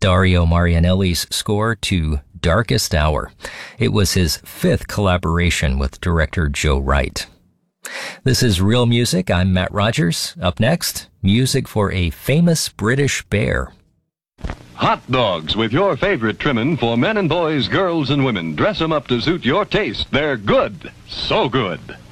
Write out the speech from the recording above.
Dario Marianelli's score to Darkest Hour. It was his fifth collaboration with director Joe Wright. This is Real Music. I'm Matt Rogers. Up next, music for a famous British bear. Hot dogs with your favorite trimmin' for men and boys, girls and women. Dress 'em up to suit your taste. They're good. So good.